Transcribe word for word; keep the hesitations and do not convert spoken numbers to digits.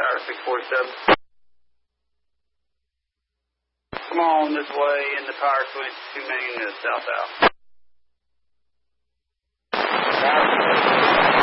Tower six forty-seven. Come on this way in the power switch, two main is south out.